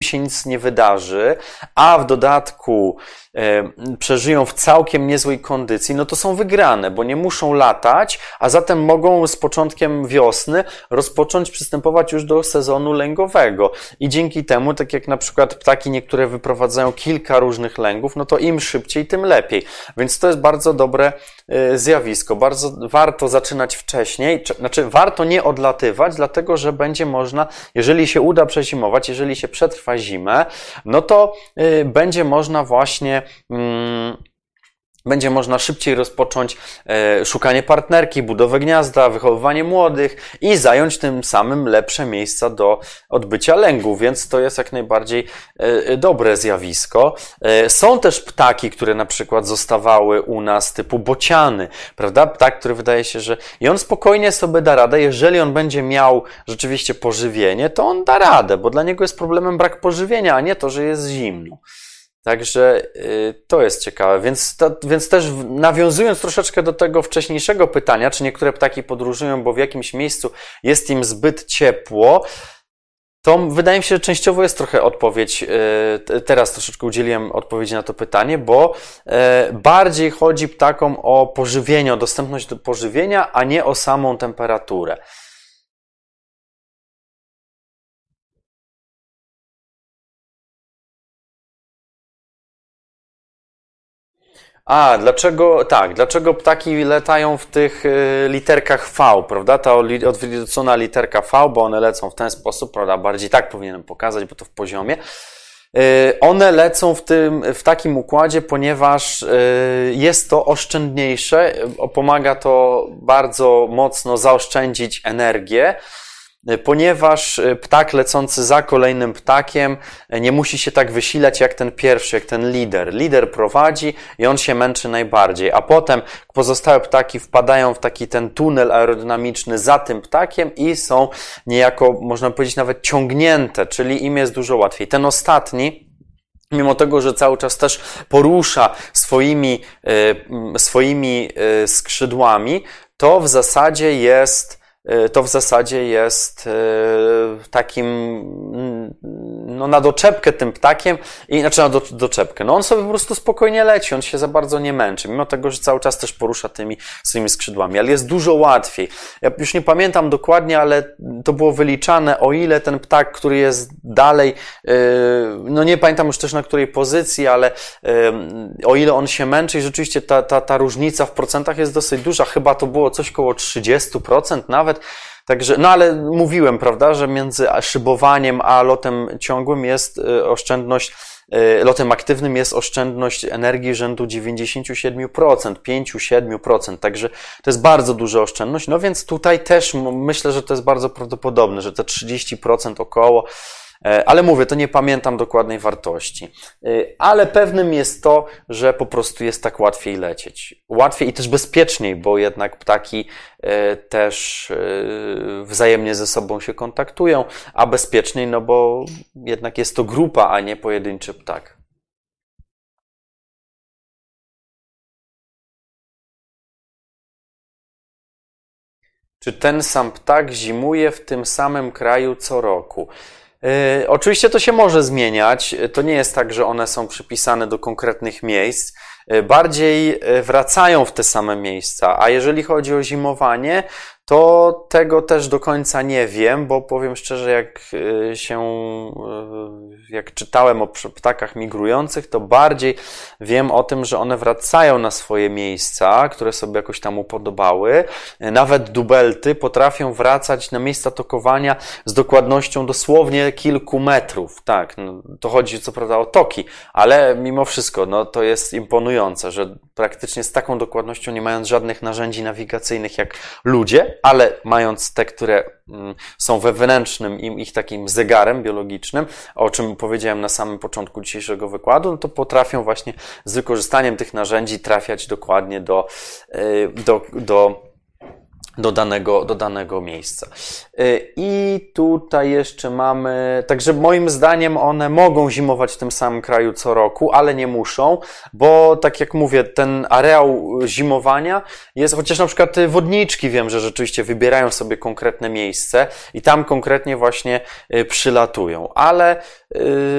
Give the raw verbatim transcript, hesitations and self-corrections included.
się nic nie wydarzy, a w dodatku e, przeżyją w całkiem niezłej kondycji, no to są wygrane, bo nie muszą latać, a zatem mogą z początkiem wiosny rozpocząć przystępować już do sezonu lęgowego. I dzięki temu, tak jak na przykład ptaki niektóre wyprowadzają kilka różnych lęgów, no to im szybciej, tym lepiej. Więc to jest bardzo dobre e, zjawisko. Bardzo warto zaczynać wcześniej, znaczy warto nie odlatywać, dlatego że będzie można, jeżeli się uda przezimować, jeżeli się przetrwa zimę, no to y, będzie można właśnie mm, będzie można szybciej rozpocząć e, szukanie partnerki, budowę gniazda, wychowywanie młodych i zająć tym samym lepsze miejsca do odbycia lęgu, więc to jest jak najbardziej e, dobre zjawisko. E, są też ptaki, które na przykład zostawały u nas typu bociany, prawda? Ptak, który wydaje się, że i on spokojnie sobie da radę, jeżeli on będzie miał rzeczywiście pożywienie, to on da radę, bo dla niego jest problemem brak pożywienia, a nie to, że jest zimno. Także y, to jest ciekawe, więc, to, więc też nawiązując troszeczkę do tego wcześniejszego pytania, czy niektóre ptaki podróżują, bo w jakimś miejscu jest im zbyt ciepło, to wydaje mi się, że częściowo jest trochę odpowiedź, y, teraz troszeczkę udzieliłem odpowiedzi na to pytanie, bo y, bardziej chodzi ptakom o pożywienie, o dostępność do pożywienia, a nie o samą temperaturę. A, dlaczego, tak, dlaczego ptaki latają w tych y, literkach V, prawda? Ta odwrócona literka V, bo one lecą w ten sposób, prawda? Bardziej tak powinienem pokazać, bo to w poziomie. Y, one lecą w tym, w takim układzie, ponieważ y, jest to oszczędniejsze, y, pomaga to bardzo mocno zaoszczędzić energię, ponieważ ptak lecący za kolejnym ptakiem nie musi się tak wysilać jak ten pierwszy, jak ten lider. Lider prowadzi i on się męczy najbardziej, a potem pozostałe ptaki wpadają w taki ten tunel aerodynamiczny za tym ptakiem i są niejako, można powiedzieć, nawet ciągnięte, czyli im jest dużo łatwiej. Ten ostatni, mimo tego, że cały czas też porusza swoimi, swoimi skrzydłami, to w zasadzie jest to w zasadzie jest takim, no na doczepkę tym ptakiem, i, znaczy na do, doczepkę. No on sobie po prostu spokojnie leci, on się za bardzo nie męczy, mimo tego, że cały czas też porusza tymi swoimi skrzydłami, ale jest dużo łatwiej. Ja już nie pamiętam dokładnie, ale to było wyliczane, o ile ten ptak, który jest dalej, no nie pamiętam już też na której pozycji, ale o ile on się męczy i rzeczywiście ta, ta, ta różnica w procentach jest dosyć duża, chyba to było coś koło trzydzieści procent nawet. Także, no ale mówiłem, prawda, że między szybowaniem a lotem ciągłym jest oszczędność, lotem aktywnym jest oszczędność energii rzędu dziewięćdziesiąt siedem procent, pięć do siedmiu procent, także to jest bardzo duża oszczędność, no więc tutaj też myślę, że to jest bardzo prawdopodobne, że te trzydzieści procent około. Ale mówię, to nie pamiętam dokładnej wartości. Ale pewnym jest to, że po prostu jest tak łatwiej lecieć. Łatwiej i też bezpieczniej, bo jednak ptaki też wzajemnie ze sobą się kontaktują, a bezpieczniej, no bo jednak jest to grupa, a nie pojedynczy ptak. Czy ten sam ptak zimuje w tym samym kraju co roku? Yy, oczywiście to się może zmieniać, to nie jest tak, że one są przypisane do konkretnych miejsc, yy, bardziej wracają w te same miejsca, a jeżeli chodzi o zimowanie, to tego też do końca nie wiem, bo powiem szczerze, jak się, jak czytałem o ptakach migrujących, to bardziej wiem o tym, że one wracają na swoje miejsca, które sobie jakoś tam upodobały. Nawet dubelty potrafią wracać na miejsca tokowania z dokładnością dosłownie kilku metrów. Tak, no, to chodzi co prawda o toki, ale mimo wszystko, no, to jest imponujące, że praktycznie z taką dokładnością, nie mając żadnych narzędzi nawigacyjnych jak ludzie, ale mając te, które są wewnętrznym im ich takim zegarem biologicznym, o czym powiedziałem na samym początku dzisiejszego wykładu, no to potrafią właśnie z wykorzystaniem tych narzędzi trafiać dokładnie do, do, do do danego, do danego miejsca. I tutaj jeszcze mamy, także moim zdaniem one mogą zimować w tym samym kraju co roku, ale nie muszą, bo tak jak mówię, ten areał zimowania jest, chociaż na przykład wodniczki wiem, że rzeczywiście wybierają sobie konkretne miejsce i tam konkretnie właśnie przylatują, ale